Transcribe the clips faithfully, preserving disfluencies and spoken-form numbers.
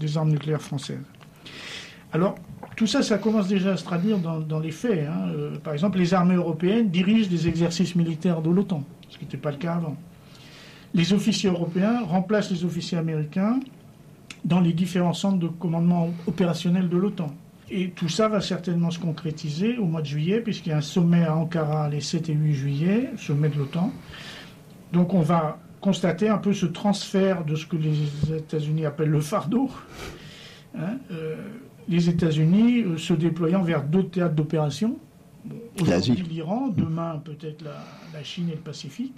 des armes nucléaires françaises. Alors, tout ça, ça commence déjà à se traduire dans, dans les faits. Hein. Euh, par exemple, les armées européennes dirigent des exercices militaires de l'OTAN, ce qui n'était pas le cas avant. Les officiers européens remplacent les officiers américains dans les différents centres de commandement opérationnel de l'OTAN. Et tout ça va certainement se concrétiser au mois de juillet, puisqu'il y a un sommet à Ankara les sept et huit juillet, sommet de l'OTAN. Donc on va constater un peu ce transfert de ce que les États-Unis appellent le fardeau. Hein, euh, les États-Unis euh, se déployant vers d'autres théâtres d'opération. Bon, aujourd'hui l'Iran, demain peut-être la, la Chine et le Pacifique.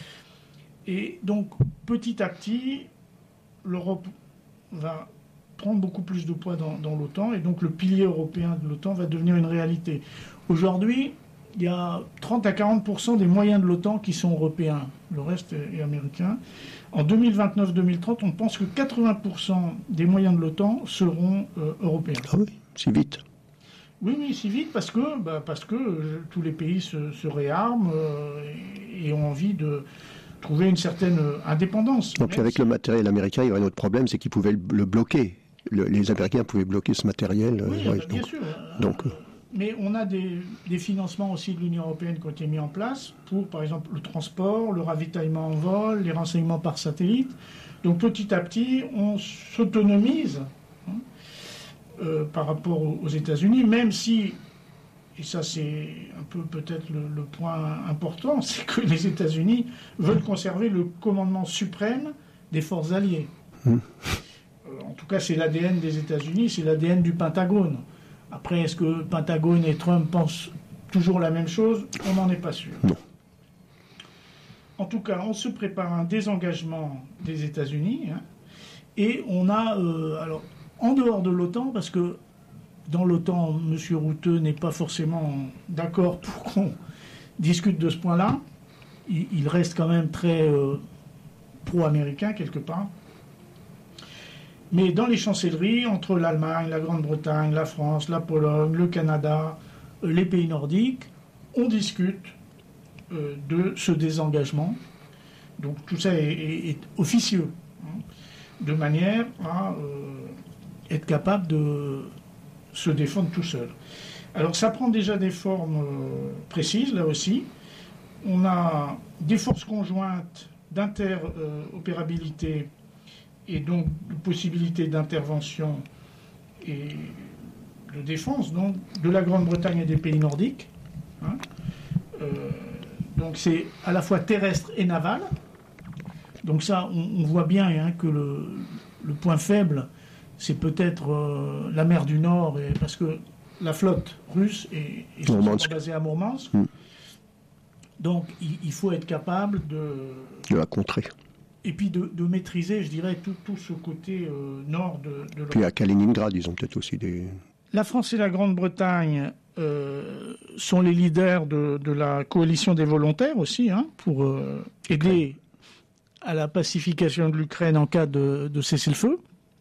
Et donc petit à petit, l'Europe va prendre beaucoup plus de poids dans, dans l'OTAN, et donc le pilier européen de l'OTAN va devenir une réalité. Aujourd'hui, il y a trente à quarante pour cent des moyens de l'OTAN qui sont européens, le reste est, est américain. En deux mille vingt-neuf deux mille trente, on pense que quatre-vingts pour cent des moyens de l'OTAN seront euh, européens. Ah oui, si vite. Oui, oui, si vite, parce que, bah, parce que euh, tous les pays se, se réarment euh, et, et ont envie de trouver une certaine euh, indépendance. Donc puis avec si... le matériel américain, il y aurait un autre problème, c'est qu'ils pouvaient le, le bloquer. Le, les Américains pouvaient bloquer ce matériel. Oui, euh, bah, ouais, bien donc, sûr. Donc, euh... Mais on a des, des financements aussi de l'Union européenne qui ont été mis en place pour, par exemple, le transport, le ravitaillement en vol, les renseignements par satellite. Donc petit à petit, on s'autonomise hein, euh, par rapport aux, aux États-Unis, même si, et ça c'est un peu peut-être le, le point important, c'est que les États-Unis veulent conserver le commandement suprême des forces alliées. Mmh. En tout cas, c'est l'A D N des États-Unis, c'est l'A D N du Pentagone. Après, est-ce que le Pentagone et Trump pensent toujours la même chose? On n'en est pas sûr. Non. En tout cas, on se prépare à un désengagement des États-Unis. Hein, et on a, euh, alors, en dehors de l'OTAN, parce que dans l'OTAN, M. Routeux n'est pas forcément d'accord pour qu'on discute de ce point-là. Il, il reste quand même très euh, pro-américain, quelque part. Mais dans les chancelleries, entre l'Allemagne, la Grande-Bretagne, la France, la Pologne, le Canada, euh, les pays nordiques, on discute euh, de ce désengagement. Donc tout ça est, est, est officieux, hein, de manière à euh, être capable de se défendre tout seul. Alors ça prend déjà des formes euh, précises, là aussi. On a des forces conjointes d'interopérabilité et donc de possibilité d'intervention et de défense donc, de la Grande-Bretagne et des pays nordiques. Hein. Euh, donc c'est à la fois terrestre et naval. Donc ça, on, on voit bien hein, que le, le point faible, c'est peut-être euh, la mer du Nord, et, parce que la flotte russe est, est basée à Mourmansk. Mmh. Donc il, il faut être capable de... de la contrer. Et puis de, de maîtriser, je dirais, tout, tout ce côté euh, nord de, de l'Europe. Puis à Kaliningrad, ils ont peut-être aussi des... La France et la Grande-Bretagne euh, sont les leaders de, de la coalition des volontaires aussi, hein, pour euh, aider à la pacification de l'Ukraine en cas de, de cessez-le-feu.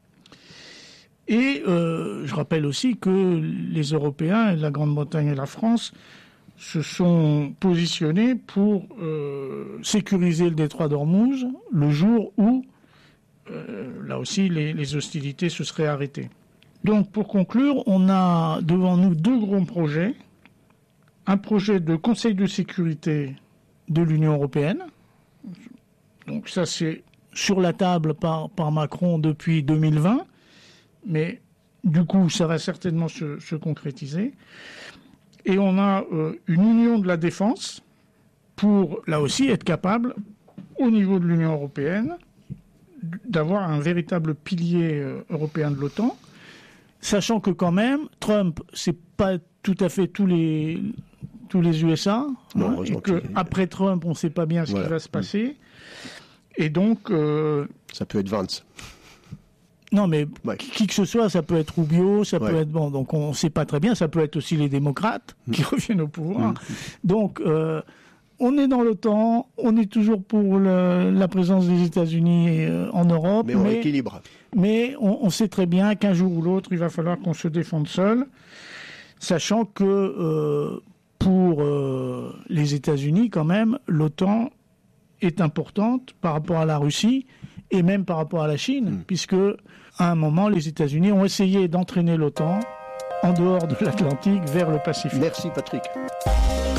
Et euh, je rappelle aussi que les Européens, la Grande-Bretagne et la France, se sont positionnés pour euh, sécuriser le détroit d'Ormuz le jour où, euh, là aussi, les, les hostilités se seraient arrêtées. Donc, pour conclure, on a devant nous deux grands projets. Un projet de Conseil de sécurité de l'Union européenne. Donc ça, c'est sur la table par, par Macron depuis deux mille vingt. Mais du coup, ça va certainement se, se concrétiser. Et on a euh, une union de la défense pour, là aussi, être capable, au niveau de l'Union européenne, d'avoir un véritable pilier euh, européen de l'OTAN, sachant que quand même, Trump, c'est pas tout à fait tous les, tous les U S A, non, hein, et qu'après Trump, on ne sait pas bien ce voilà. qui va se passer. Et donc... Euh, ça peut être Vance. Non, mais ouais. qui que ce soit, ça peut être Rubio, ça ouais. peut être... Bon, donc on ne sait pas très bien, ça peut être aussi les démocrates mmh. qui reviennent au pouvoir. Mmh. Donc, euh, on est dans l'OTAN, on est toujours pour le, la présence des États-Unis euh, en Europe. Mais on mais, équilibre. Mais on, on sait très bien qu'un jour ou l'autre, il va falloir qu'on se défende seul, sachant que euh, pour euh, les États-Unis, quand même, l'OTAN est importante par rapport à la Russie, et même par rapport à la Chine, mmh. puisque à un moment, les États-Unis ont essayé d'entraîner l'OTAN en dehors de l'Atlantique vers le Pacifique. Merci Patrick.